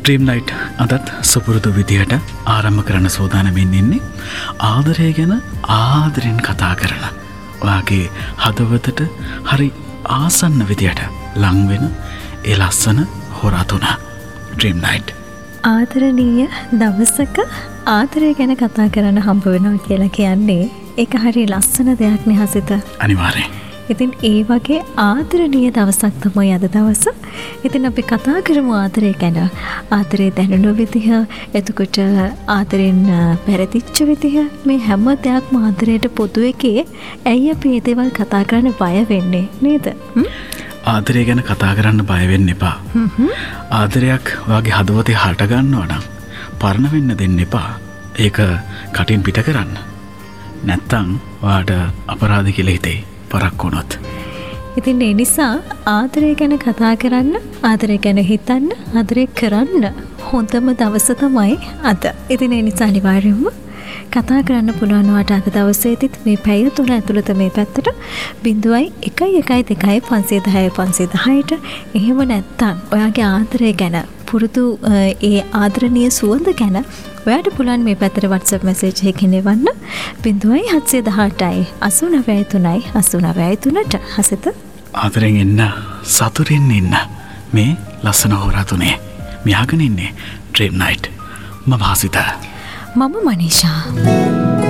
Dream night අදත් සුපුරුදු විදිහට ආරම්භ කරන්න සූදානමින් ඉන්නේ ආදරය ගැන ආදරෙන් කතා කරන ඔයාගේ හදවතට හරි ආසන්න විදිහට ලං වෙන ඒ ලස්සන හොරා තුන ඩ්‍රීම් නයිට් ආදරණීය දවසක ආදරය ගැන කතා කරන්න හම්බ වෙනවා කියලා කියන්නේ ඒක හරි ලස්සන දෙයක් නේ හසිත. අනිවාර්යෙන්. ඉතින් ඒ වගේ ආදරණීය දවසක් තමයි අද දවස. ඉතින් අපි කතා කරමු ආදරය ගැන. ආදරේ දැනුණු විදිහ, එතකොට ආදරෙන් පෙරදිච්ච විදිහ, මේ හැම දෙයක්ම ආදරයට පොදු එකේ. ඇයි අපි මේ දේවල් කතා කරන්න බය වෙන්නේ නේද? ආදරය ගැන කතා කරන්න බය වෙන්න එපා. ආදරයක් ඔයාගේ හදවතේ හට ගන්නවා නම් පරණ වෙන්න දෙන්න එපා. ඒක කටින් පිට කරන්න. නැත්තම් ඔයාට අපරාධ කියලා හිතේ. පරක් වුණොත්. ඉතින් ඒ නිසා ආදරය ගැන කතා කරන්න, ආදරය ගැන හිතන්න, ආදරය කරන්න හොඳම දවස තමයි අද. ඉතින් ඒ නිසා අනිවාර්යයෙන්ම කතා කරන්න පුළුවන් වට අද දවසේදීත් මේ පැය 3 ඇතුළත මේ පැත්තට 0112 එහෙම නැත්තම් ඔයාගේ ආදරය ගැන පුරුදු ඒ ආදරණීය සුවඳ ගැන ඔයාට පුළුවන් මේ පැත්තට WhatsApp message එකකින් එවන්න 0718යි 893යි 893ට හසිත ආදරෙන් ඉන්න සතුටින් ඉන්න මේ ලස්සන හොරා තුනේ මෙයාගෙන ඉන්නේ ඩ්‍රීම් නයිට් මම හසිත මම මනීෂා